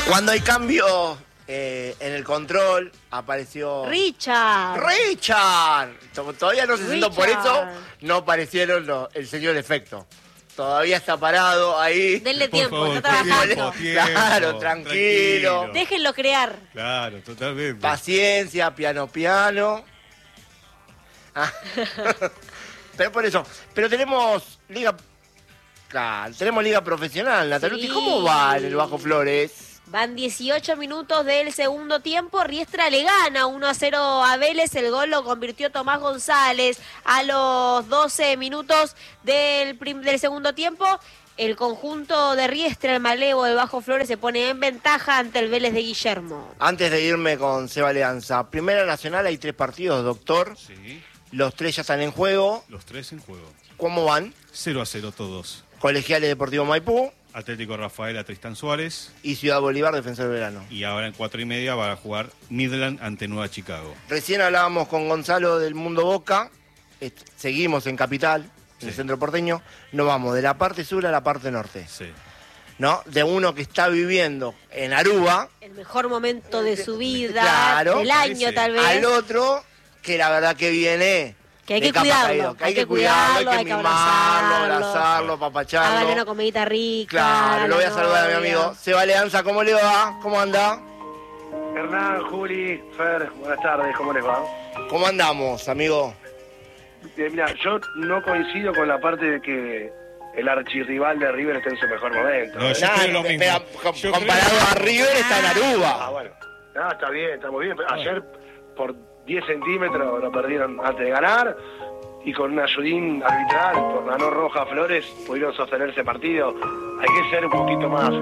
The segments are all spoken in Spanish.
Cuando hay cambio en el control, apareció... ¡Richard! Todavía no se sentó, por eso no aparecieron el señor efecto. Todavía está parado ahí. Denle tiempo, favor, está trabajando. Claro, tranquilo. Déjenlo crear. Claro, totalmente. Paciencia, piano. Ah. Pero por eso. Pero tenemos liga... Claro, tenemos liga profesional, Natalucci. Sí. ¿Cómo va en el Bajo Flores? Van 18 minutos del segundo tiempo. Riestra le gana 1-0 a Vélez. El gol lo convirtió Tomás González a los 12 minutos del segundo tiempo. El conjunto de Riestra, el malevo del Bajo Flores, se pone en ventaja ante el Vélez de Guillermo. Antes de irme con Seba Alianza, Primera Nacional hay 3 partidos, doctor. Sí, Los 3 ya están en juego. los 3 en juego. ¿Cómo van? 0-0 todos. Colegiales Deportivo Maipú Atlético Rafaela, Tristán Suárez. y Ciudad Bolívar, Defensor del Verano. Y ahora en 4:30 va a jugar Midland ante Nueva Chicago. Recién hablábamos con Gonzalo del Mundo Boca. Seguimos en Capital, en el Sí. centro porteño. Nos vamos de la parte sur a la parte norte. Sí. ¿No? De uno que está viviendo en Aruba, El mejor momento de su vida, Claro, del año parece. tal vez. al otro que la verdad que viene... Que hay de que capa cuidarlo, caído, que hay que cuidarlo, hay que mimarlo, abrazarlo, abrazarlo, apapacharlo. Hágale una comidita rica. Claro, lo voy a saludar a mi novia. amigo Seba Alianza. ¿Cómo le va? ¿Cómo anda? Hernán, Juli, Fer, buenas tardes, ¿cómo les va? ¿Cómo andamos, amigo? Mira, yo no coincido con la parte de que el archirrival de River esté en su mejor momento. No, yo creo lo mismo. Yo Comparado creo- a River está en Aruba. Ah, bueno. No, está bien, está muy bien. Pero ayer por 10 centímetros lo perdieron antes de ganar y con un ayudín arbitral por la no roja Flores pudieron sostener ese partido. Hay que ser un poquito más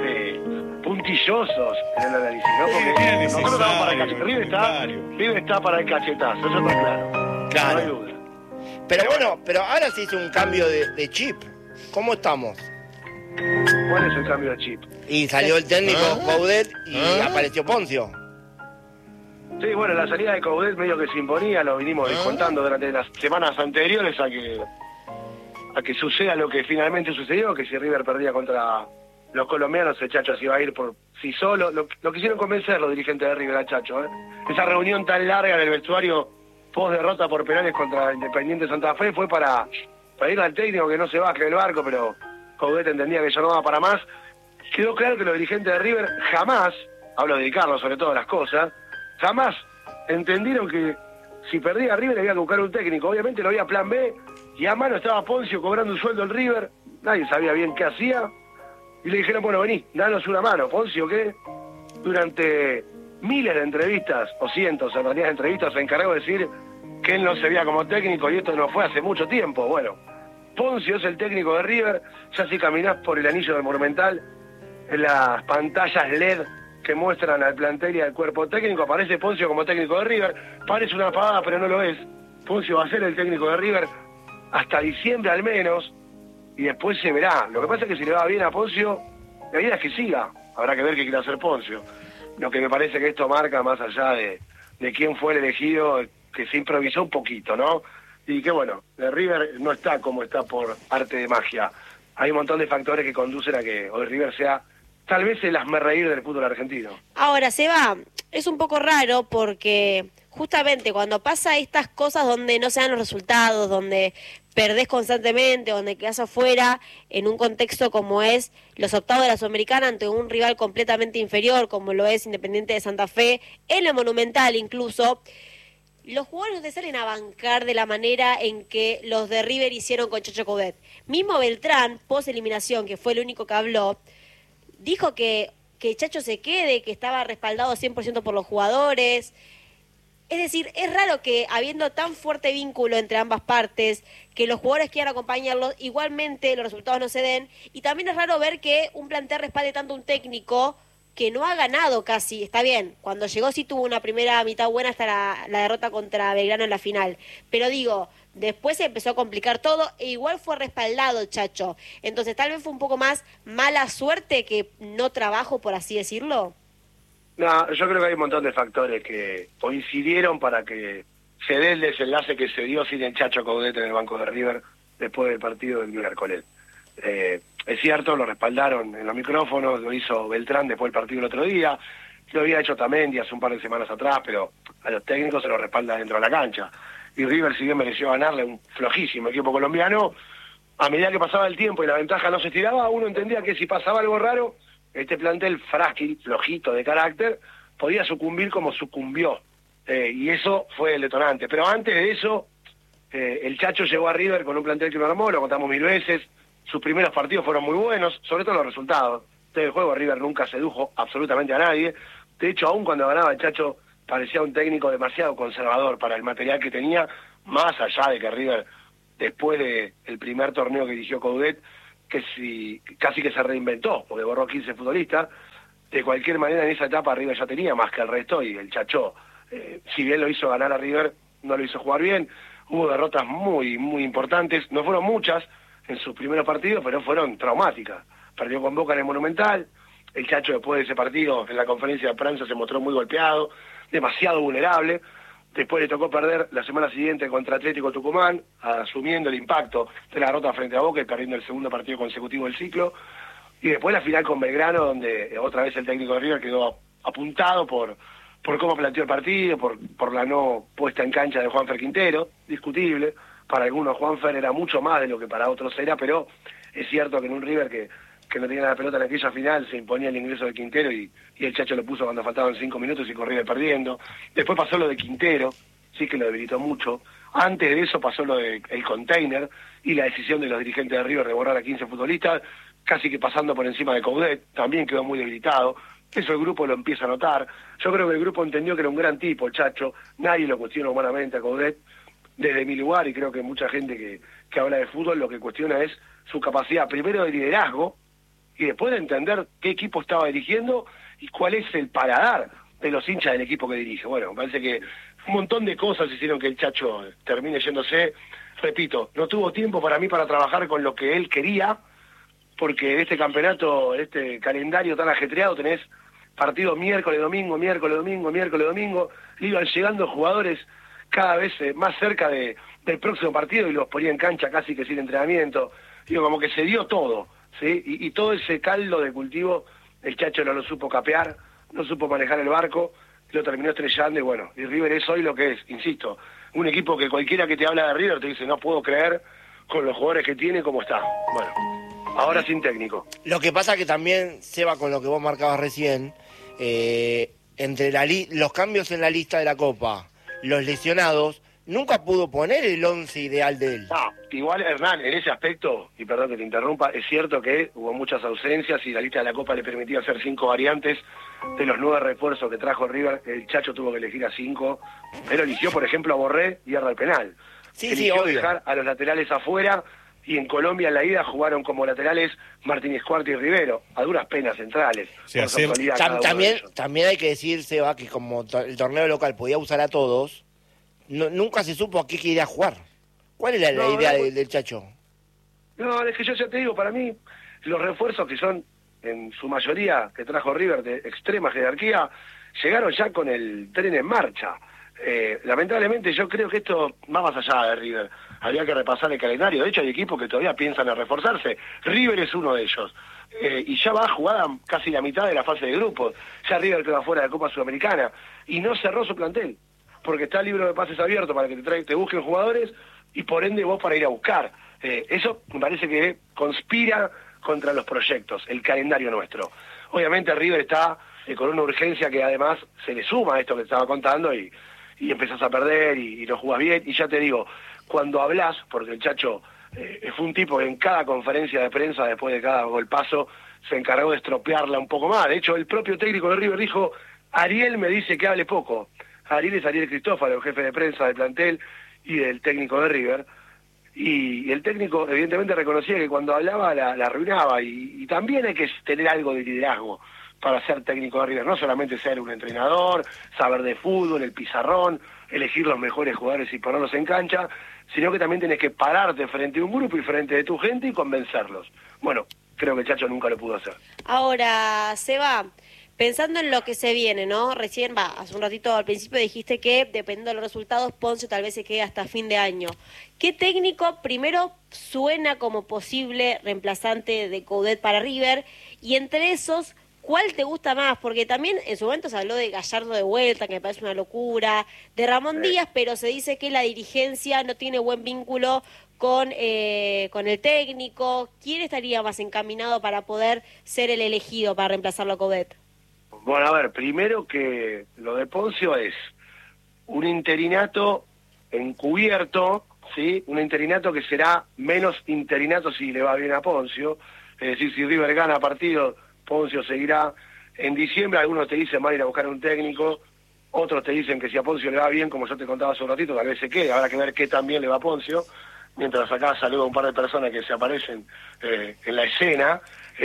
puntillosos en el análisis, ¿no? Porque Era nosotros estamos para el necesario, River está para el cachetazo, eso está claro. Claro. No hay duda. Pero bueno, pero ahora se hizo un cambio de chip. ¿Cómo estamos? ¿Cuál es el cambio de chip? Y salió el técnico Coudet y apareció Poncio. Sí, bueno, la salida de Coudet medio que se imponía, lo vinimos contando durante las semanas anteriores a que suceda lo que finalmente sucedió, que si River perdía contra los colombianos, el Chacho se iba a ir por sí solo. Lo quisieron convencer los dirigentes de River al Chacho, ¿eh? Esa reunión tan larga en el vestuario post derrota por penales contra Independiente Santa Fe fue para ir al técnico que no se baje del barco, pero Coudet entendía que ya no daba para más. Quedó claro que los dirigentes de River jamás, hablo de Carlos sobre todas las cosas, jamás entendieron que si perdía River había que buscar un técnico. Obviamente no había plan B y a mano estaba Poncio cobrando un sueldo en River, nadie sabía bien qué hacía y le dijeron, bueno, vení, danos una mano. Poncio, ¿qué? Durante miles de entrevistas, o cientos en realidad de entrevistas, se encargó de decir que él no se veía como técnico y esto no fue hace mucho tiempo. Bueno, Poncio es el técnico de River. Ya si caminás por el anillo del Monumental, en las pantallas LED que muestran al plantel y al cuerpo técnico, aparece Poncio como técnico de River. Parece una pavada, pero no lo es. Poncio va a ser el técnico de River hasta diciembre al menos, y después se verá. Lo que pasa es que si le va bien a Poncio, la idea es que siga. Habrá que ver qué quiere hacer Poncio. Lo que me parece que esto marca, más allá de quién fue el elegido, que se improvisó un poquito, ¿no? Y que bueno, de River no está como está por arte de magia. Hay un montón de factores que conducen a que hoy River sea tal vez el hazmerreír del fútbol argentino. Ahora, Seba, es un poco raro porque justamente cuando pasa estas cosas donde no se dan los resultados, donde perdés constantemente, donde quedás afuera, en un contexto como es los octavos de la Sudamericana ante un rival completamente inferior, como lo es Independiente de Santa Fe, en el Monumental incluso, los jugadores no te salen a bancar de la manera en que los de River hicieron con Chacho Coudet. Mismo Beltrán, post eliminación, que fue el único que habló, dijo que Chacho se quede, que estaba respaldado 100% por los jugadores. Es decir, es raro que habiendo tan fuerte vínculo entre ambas partes, que los jugadores quieran acompañarlos, igualmente los resultados no se den. Y también es raro ver que un plantel respalde tanto a un técnico que no ha ganado casi. Está bien, cuando llegó sí tuvo una primera mitad buena hasta la derrota contra Belgrano en la final. Pero digo, después se empezó a complicar todo e igual fue respaldado Chacho. Entonces tal vez fue un poco más mala suerte que no trabajo, por así decirlo. No, yo creo que hay un montón de factores que coincidieron para que se dé el desenlace que se dio sin el Chacho Coudet en el banco de River después del partido del miércoles. Es cierto, lo respaldaron en los micrófonos, lo hizo Beltrán después del partido el otro día, lo había hecho Tamendi hace un par de semanas atrás, pero a los técnicos se lo respalda dentro de la cancha. Y River, si bien mereció ganarle un flojísimo equipo colombiano, a medida que pasaba el tiempo y la ventaja no se estiraba, uno entendía que si pasaba algo raro, este plantel frágil, flojito de carácter, podía sucumbir como sucumbió. Y eso fue el detonante. Pero antes de eso, el Chacho llegó a River con un plantel que lo armó, lo contamos 1000 veces. Sus primeros partidos fueron muy buenos, sobre todo los resultados. El juego River nunca sedujo absolutamente a nadie. De hecho, aún cuando ganaba el Chacho, parecía un técnico demasiado conservador para el material que tenía, más allá de que River, después del primer torneo que dirigió Coudet, casi que se reinventó, porque borró 15 futbolistas. De cualquier manera, en esa etapa River ya tenía más que el resto, y el Chacho, si bien lo hizo ganar a River, no lo hizo jugar bien. Hubo derrotas muy, muy importantes, no fueron muchas en sus primeros partidos, pero fueron traumáticas. Perdió con Boca en el Monumental, el Chacho después de ese partido en la conferencia de prensa se mostró muy golpeado, demasiado vulnerable. Después le tocó perder la semana siguiente contra Atlético Tucumán, asumiendo el impacto de la derrota frente a Boca y perdiendo el segundo partido consecutivo del ciclo. Y después la final con Belgrano, donde otra vez el técnico de River quedó apuntado por cómo planteó el partido, por la no puesta en cancha de Juanfer Quintero, discutible. Para algunos Juanfer era mucho más de lo que para otros era, pero es cierto que en un River que no tenía la pelota en aquella final se imponía el ingreso de Quintero y el Chacho lo puso cuando faltaban 5 minutos y con River perdiendo. Después pasó lo de Quintero, sí que lo debilitó mucho. Antes de eso pasó lo del container y la decisión de los dirigentes de River de borrar a 15 futbolistas, casi que pasando por encima de Coudet, también quedó muy debilitado. Eso el grupo lo empieza a notar. Yo creo que el grupo entendió que era un gran tipo, el Chacho. Nadie lo cuestiona humanamente a Coudet desde mi lugar, y creo que mucha gente que habla de fútbol lo que cuestiona es su capacidad primero de liderazgo y después de entender qué equipo estaba dirigiendo y cuál es el paladar de los hinchas del equipo que dirige. Bueno, me parece que un montón de cosas hicieron que el Chacho termine yéndose. Repito, no tuvo tiempo para mí para trabajar con lo que él quería, porque en este campeonato, en este calendario tan ajetreado, tenés partidos miércoles, domingo, miércoles, domingo, miércoles, domingo, iban llegando jugadores cada vez más cerca del próximo partido y los ponía en cancha casi que sin entrenamiento. Digo, como que se dio todo, ¿sí? Y todo ese caldo de cultivo, el Chacho no lo supo capear, no supo manejar el barco, lo terminó estrellando y bueno, y River es hoy lo que es, insisto, un equipo que cualquiera que te habla de River te dice, no puedo creer con los jugadores que tiene cómo está. Bueno, ahora sin técnico. Lo que pasa que también, Seba, con lo que vos marcabas recién, entre los cambios en la lista de la Copa, los lesionados, nunca pudo poner el 11 ideal de él. No, igual Hernán, en ese aspecto, y perdón que te interrumpa, es cierto que hubo muchas ausencias y la lista de la Copa le permitía hacer 5 variantes. De los 9 refuerzos que trajo River, el Chacho tuvo que elegir a 5, pero eligió, por ejemplo, a Borré y erra el penal. Sí, eligió obvio. dejar a los laterales afuera, y en Colombia en la ida jugaron como laterales Martínez Cuarta y Rivero, a duras penas centrales. sea, También hay que decir, Seba, que como el torneo local podía usar a todos, nunca se supo a qué quería jugar. ¿Cuál era la idea del Chacho? No, es que yo ya te digo, para mí, los refuerzos que son, en su mayoría, que trajo River de extrema jerarquía, llegaron ya con el tren en marcha. Lamentablemente yo creo que esto va más allá de River. Habría que repasar el calendario. De hecho hay equipos que todavía piensan en reforzarse. River es uno de ellos. Y ya va jugada casi la mitad de la fase de grupos. Ya River queda fuera de la Copa Sudamericana. Y no cerró su plantel. Porque está el libro de pases abierto para que te busquen jugadores y por ende vos para ir a buscar. Eso me parece que conspira contra los proyectos, el calendario nuestro. Obviamente River está con una urgencia que además se le suma a esto que te estaba contando y empezás a perder y no jugás bien. Y ya te digo, cuando hablas, porque el Chacho fue un tipo que en cada conferencia de prensa, después de cada golpazo, se encargó de estropearla un poco más. De hecho, el propio técnico de River dijo, Ariel me dice que hable poco. Ariel es Ariel Cristófaro, el jefe de prensa del plantel y del técnico de River. Y el técnico evidentemente reconocía que cuando hablaba la arruinaba. Y también hay que tener algo de liderazgo para ser técnico de River, no solamente ser un entrenador, saber de fútbol, el pizarrón, elegir los mejores jugadores y ponerlos en cancha, sino que también tenés que pararte frente a un grupo y frente de tu gente y convencerlos. Bueno, creo que el Chacho nunca lo pudo hacer. Ahora, Seba, Pensando en lo que se viene, ¿no? Recién, hace un ratito al principio dijiste que dependiendo de los resultados, Poncio tal vez se quede hasta fin de año. ¿Qué técnico primero suena como posible reemplazante de Coudet para River? Y entre esos, ¿cuál te gusta más? Porque también en su momento se habló de Gallardo de vuelta, que me parece una locura, de Ramón Díaz, pero se dice que la dirigencia no tiene buen vínculo con el técnico. ¿Quién estaría más encaminado para poder ser el elegido para reemplazarlo a Coudet? Bueno, a ver, primero que lo de Poncio es un interinato encubierto, ¿sí? Un interinato que será menos interinato si le va bien a Poncio. Es decir, si River gana partido, Poncio seguirá. En diciembre algunos te dicen van a ir a buscar un técnico, otros te dicen que si a Poncio le va bien, como yo te contaba hace un ratito, tal vez se quede. Habrá que ver qué tan bien le va a Poncio. Mientras acá saludo a un par de personas que se aparecen en la escena.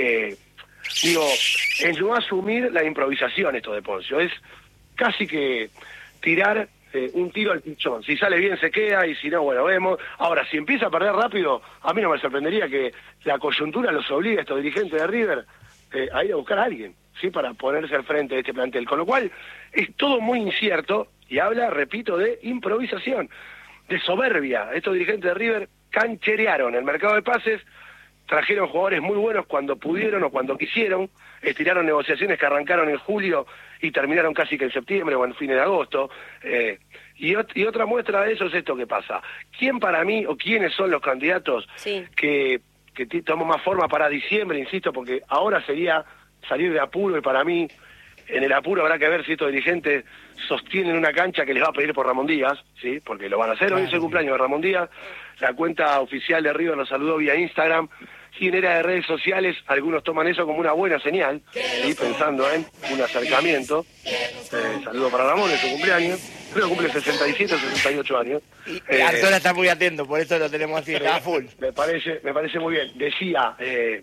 Digo, en no asumir la improvisación esto de Poncio, es casi que tirar un tiro al pichón. Si sale bien se queda y si no, bueno, vemos. Ahora, si empieza a perder rápido, a mí no me sorprendería que la coyuntura los obligue a estos dirigentes de River a ir a buscar a alguien, ¿sí? Para ponerse al frente de este plantel. Con lo cual, es todo muy incierto y habla, repito, de improvisación, de soberbia. Estos dirigentes de River cancherearon el mercado de pases, trajeron jugadores muy buenos cuando pudieron o cuando quisieron, estiraron negociaciones que arrancaron en julio y terminaron casi que en septiembre o en fines de agosto. Y otra muestra de eso es esto que pasa. ¿Quién para mí o quiénes son los candidatos que toman más forma para diciembre, insisto, porque ahora sería salir de apuro y para mí en el apuro habrá que ver si estos dirigentes sostienen una cancha que les va a pedir por Ramón Díaz, ¿sí? Porque lo van a hacer. Claro, hoy es el cumpleaños de Ramón Díaz, la cuenta oficial de River nos saludó vía Instagram. Quien era de redes sociales, algunos toman eso como una buena señal, ¿sí? Pensando en un acercamiento. Saludo para Ramón, es su cumpleaños. Creo que cumple 67 o 68 años. Y Artona está muy atento, por eso lo tenemos así, está full. Me parece muy bien. Decía,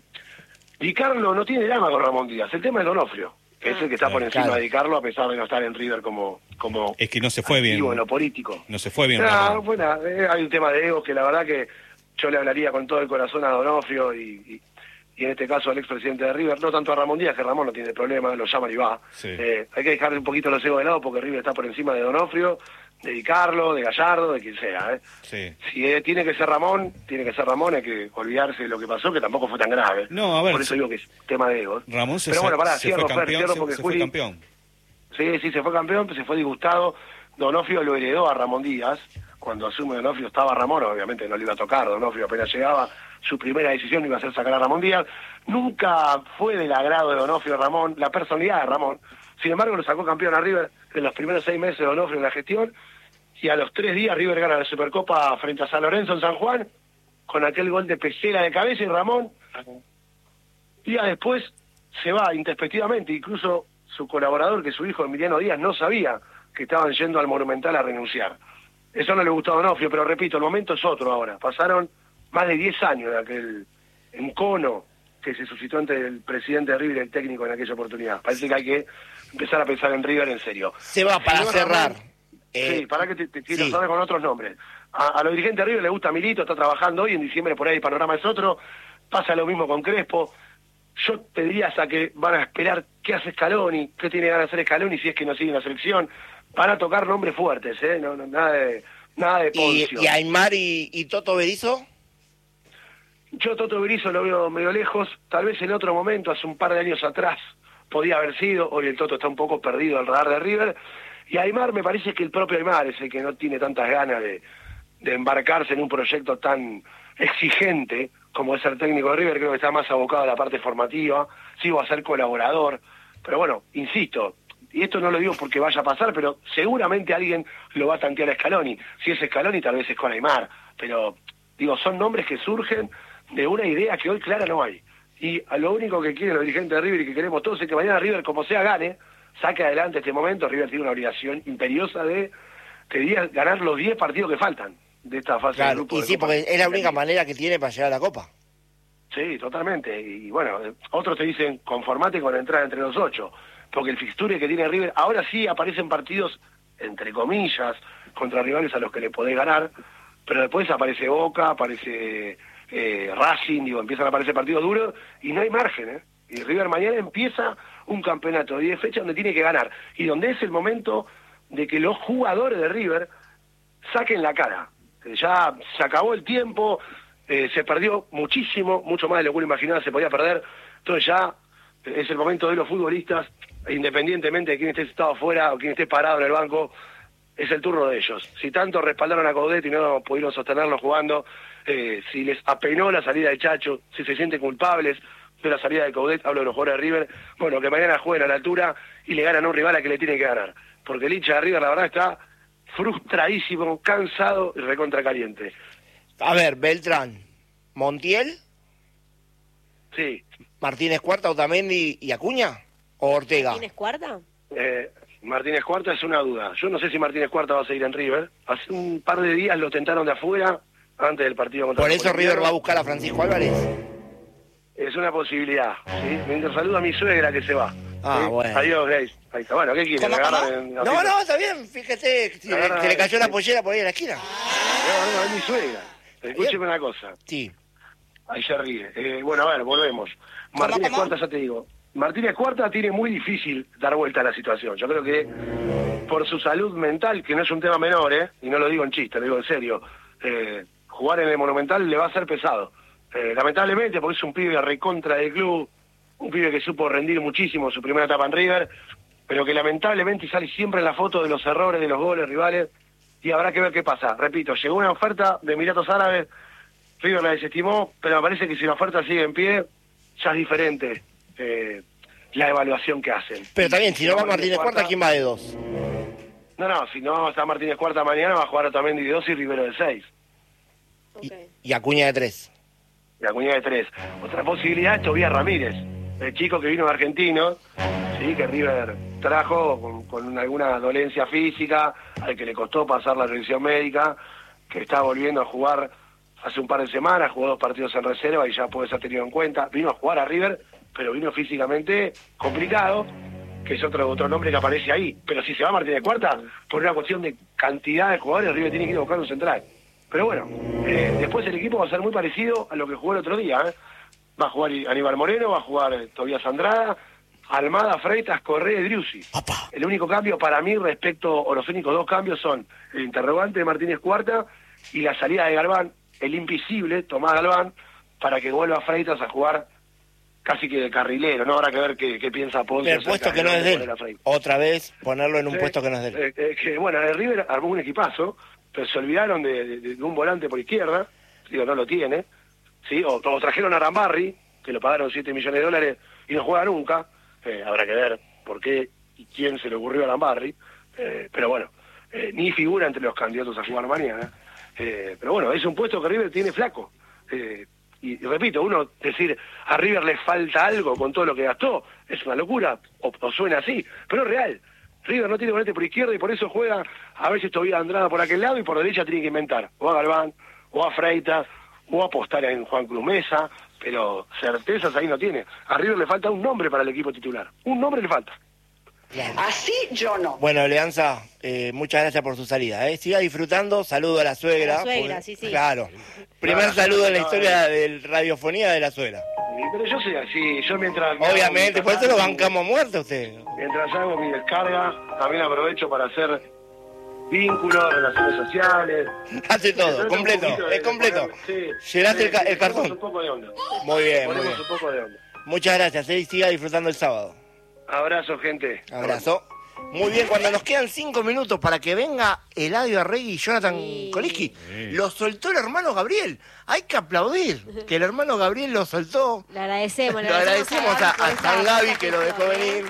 Di Carlo no tiene drama con Ramón Díaz, el tema es Donofrio, que es el que está por encima de Di Carlo, a pesar de no estar en River como es que no se fue bien en lo político. No se fue bien. Bueno, hay un tema de egos que la verdad que yo le hablaría con todo el corazón a Donofrio y en este caso al expresidente de River, no tanto a Ramón Díaz, que Ramón no tiene problema, lo llaman y va. Sí. Hay que dejar un poquito los egos de lado porque River está por encima de Donofrio, de Di Carlo, de Gallardo, de quien sea. Sí. Si tiene que ser Ramón, hay que olvidarse de lo que pasó, que tampoco fue tan grave. No, a ver, por eso digo que es tema de egos. Ramón Pero bueno, pará, se fue campeón. Sí, se fue campeón, se fue disgustado. Donofrio lo heredó a Ramón Díaz. Cuando asume Donofrio estaba Ramón, obviamente no le iba a tocar. Donofrio apenas llegaba, su primera decisión iba a ser sacar a Ramón Díaz. Nunca fue del agrado de Donofrio Ramón, la personalidad de Ramón. Sin embargo, lo sacó campeón a River en los primeros 6 meses de Donofrio en la gestión. Y a los 3 días River gana la Supercopa frente a San Lorenzo en San Juan, con aquel gol de Pesela de cabeza y Ramón. Días después se va introspectivamente, incluso su colaborador, que su hijo Emiliano Díaz, no sabía que estaban yendo al Monumental a renunciar. Eso no le gustó a Donofrio, pero repito, el momento es otro ahora. Pasaron más de 10 años de aquel encono que se suscitó entre el presidente de River y el técnico en aquella oportunidad. Parece que hay que empezar a pensar en River en serio. Se va para cerrar. Sí, para que te quiero saber con otros nombres. A los dirigentes de River les gusta Milito, está trabajando hoy, en diciembre por ahí el panorama es otro. Pasa lo mismo con Crespo. Yo te diría hasta que van a esperar qué hace Scaloni, qué tiene ganas de hacer Scaloni si es que no sigue en la selección. Van a tocar nombres fuertes, no, nada de Poncio. ¿Y Aymar y Toto Berizzo? Yo Toto Berizzo lo veo medio lejos, tal vez en otro momento, hace un par de años atrás, podía haber sido. Hoy el Toto está un poco perdido al radar de River. Y Aymar, me parece que el propio Aymar es el que no tiene tantas ganas de embarcarse en un proyecto tan exigente como es ser técnico de River. Creo que está más abocado a la parte formativa, sí va a ser colaborador, pero bueno, insisto, y esto no lo digo porque vaya a pasar, pero seguramente alguien lo va a tantear a Scaloni. Si es Scaloni, tal vez es con Aymar, pero digo, son nombres que surgen de una idea que hoy clara no hay. Y a lo único que quieren los dirigentes de River y que queremos todos es que mañana River, como sea, gane, saque adelante este momento. River tiene una obligación imperiosa de ganar los 10 partidos que faltan de esta fase de grupo. Y sí, porque es la única manera que tiene para llegar a la Copa. Sí, totalmente. Y bueno, otros te dicen, conformate con entrar entre los 8, porque el fixture que tiene River, ahora sí aparecen partidos, entre comillas, contra rivales a los que le podés ganar, pero después aparece Boca, aparece Racing, empiezan a aparecer partidos duros, y no hay margen, Y River mañana empieza un campeonato de 10 fechas donde tiene que ganar y donde es el momento de que los jugadores de River saquen la cara. Ya se acabó el tiempo, se perdió muchísimo, mucho más de lo que uno imaginaba se podía perder, entonces ya es el momento de los futbolistas, independientemente de quién esté sentado afuera o quién esté parado en el banco, es el turno de ellos. Si tanto respaldaron a Coudet y no pudieron sostenerlo jugando, si les apenó la salida de Chacho, si se sienten culpables de la salida de Coudet, hablo de los jugadores de River, bueno, que mañana jueguen a la altura y le ganan a un rival a que le tiene que ganar. Porque el hincha de River, la verdad, está frustradísimo, cansado y recontra caliente. A ver, Beltrán, Montiel, Sí. Martínez Cuarta, Otamendi y Acuña, o Ortega. ¿Tienes cuarta? Martínez Cuarta es una duda. Yo no sé si Martínez Cuarta va a seguir en River. Hace un par de días lo tentaron de afuera antes del partido contra Por el eso Colombiano. River va a buscar a Francisco Álvarez. Es una posibilidad, ¿sí? Mientras saludo a mi suegra que se va. Ah, ¿sí? bueno. Adiós, Grace. Ahí está. Bueno, ¿qué quiere? ¿Cómo, ¿Me cómo? agarran en- No, está bien, fíjese, se le cayó la pollera por ahí en la esquina. No, es mi suegra. Escúcheme una cosa. Sí. Ahí se ríe. Bueno, a ver, volvemos. Martínez Cuarta, ya te digo. Martínez Cuarta tiene muy difícil dar vuelta a la situación. Yo creo que por su salud mental, que no es un tema menor, y no lo digo en chiste, lo digo en serio, jugar en el Monumental le va a ser pesado. Lamentablemente, porque es un pibe recontra del club, un pibe que supo rendir muchísimo su primera etapa en River, pero que lamentablemente sale siempre en la foto de los errores de los goles rivales, y habrá que ver qué pasa. Repito, llegó una oferta de Emiratos Árabes, River la desestimó, pero me parece que si la oferta sigue en pie, ya es diferente la evaluación que hacen. Pero también, si no va Martínez Cuarta, ¿quién va de dos? No, si no está Martínez Cuarta mañana, va a jugar Otamendi de 2 y Rivero de 6. Y Acuña de 3. Y Acuña de 3. Otra posibilidad es Tobías Ramírez, el chico que vino de Argentino, sí, que River trajo con alguna dolencia física, al que le costó pasar la revisión médica, que está volviendo a jugar hace un par de semanas, jugó 2 partidos en reserva y ya puede ser tenido en cuenta. Vino a jugar a River, pero vino físicamente complicado, que es otro nombre que aparece ahí. Pero si se va Martínez Cuarta, por una cuestión de cantidad de jugadores, River tiene que ir a buscar un central. Pero bueno, después el equipo va a ser muy parecido a lo que jugó el otro día. Va a jugar Aníbal Moreno, va a jugar Tobías Andrada, Almada, Freitas, Correa y Driussi. El único cambio para mí respecto, o los únicos 2 cambios son el interrogante de Martínez Cuarta y la salida de Galván, el invisible Tomás Galván, para que vuelva Freitas a jugar casi que de carrilero, ¿no? Habrá que ver qué piensa Ponce. El puesto que no es de él. Otra vez ponerlo en un puesto que no es de él. Que bueno, el River armó un equipazo, pero se olvidaron de un volante por izquierda, digo, no lo tiene, ¿sí? O trajeron a Arambarri, que lo pagaron $7 millones y no juega nunca. Habrá que ver por qué y quién se le ocurrió a Arambarri, pero bueno, ni figura entre los candidatos a jugar mañana. Pero bueno, es un puesto que River tiene flaco. Y repito, uno decir a River le falta algo con todo lo que gastó, es una locura, o suena así, pero es real. River no tiene volante por izquierda y por eso juega a veces Tobías Andrada por aquel lado y por derecha tiene que inventar o a Galván, o a Freitas, o a apostar en Juan Cruz Mesa, pero certezas ahí no tiene. A River le falta un nombre para el equipo titular, un nombre le falta. Así yo no. Bueno, Leanza, muchas gracias por su salida. Siga disfrutando, saludo a la suegra. A la suegra, sí. Claro. Primer saludo en la historia de radiofonía de la suegra. Pero yo soy así, yo mientras... Obviamente, por eso lo bancamos muerto usted. Mientras hago mi descarga, también aprovecho para hacer vínculos, relaciones sociales. Hace todo, completo, es completo. Llenaste el cartón. Un poco de onda. Muy bien, muy bien. Un poco de onda. Muchas gracias, y siga disfrutando el sábado. Abrazo, gente. Abrazo. Muy bien, cuando nos quedan 5 minutos para que venga Eladio Arregui y Jonathan Koliski, lo soltó el hermano Gabriel. Hay que aplaudir que el hermano Gabriel lo soltó. Le agradecemos. Lo agradecemos a San Gaby que lo dejó venir.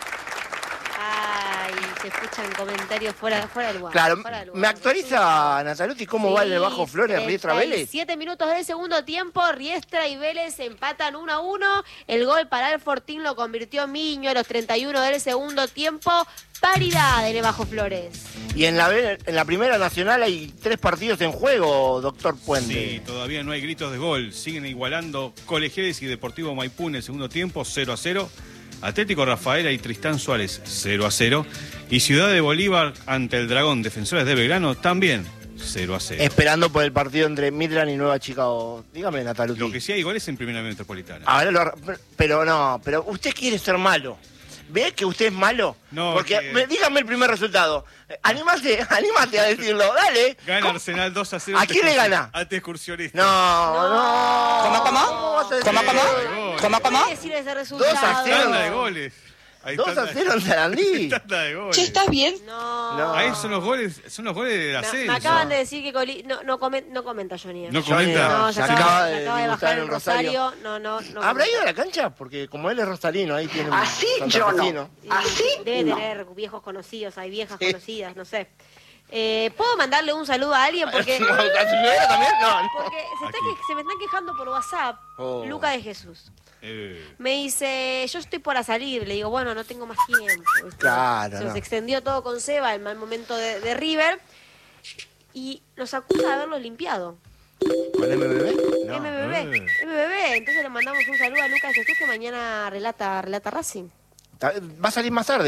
Ay, se escuchan comentarios fuera del lugar. Claro, fuera del lugar. ¿me actualiza, Nataluti, cómo va el Bajo Flores, Riestra Vélez? 7 minutos del segundo tiempo, Riestra y Vélez empatan 1-1. El gol para el Fortín lo convirtió Miño a los 31 del segundo tiempo. Paridad en el Bajo Flores. Y en la Primera Nacional hay 3 partidos en juego, doctor Puente. Sí, todavía no hay gritos de gol. Siguen igualando Colegiales y Deportivo Maipú en el segundo tiempo, 0-0. Atlético Rafaela y Tristán Suárez, 0-0. Y Ciudad de Bolívar ante el Dragón, Defensores de Belgrano, también 0-0. Esperando por el partido entre Midland y Nueva Chicago. Dígame, Nataluti. Lo que sí hay goles en Primera Metropolitana. A ver, pero usted quiere ser malo. ¿Ve que usted es malo? No, porque que- dígame el primer resultado. Anímate a decirlo, dale. Gana Arsenal 2-0. ¿A quién le gana? Ante Excursionista. No. ¿Cómo? vas a decir ¿Cómo? eso? ¿Cómo? No hay que decir ese resultado. 2-0. Tanda de goles. Ahí 2-0 en Sarandí. Tanda de goles. Che, ¿estás bien? No. Ahí son los goles del Me ascenso. acaban de decir que no comenta Johnny. No Johnny, comenta. No, se ya acaba se de acaba de debutar bajar en el Rosario. No ¿Habrá comenta. ido a la cancha? Porque como él es rosarino, ahí tiene un Así yo no. santafesino. Así Debe no. tener viejos conocidos, hay viejas conocidas, no sé. ¿Puedo mandarle un saludo a alguien? Porque, ¿A su señora también? No. porque se me están quejando por WhatsApp. Oh. Luca de Jesús. Eh, Me dice, yo estoy para salir. Le digo, bueno, no tengo más tiempo. ¿viste? Claro, Se nos no. extendió todo con Seba, el mal momento de River. Y nos acusa de haberlo limpiado. ¿Con MBB? No. MBB. Entonces le mandamos un saludo a Luca de Jesús que mañana relata Racing. Va a salir más tarde.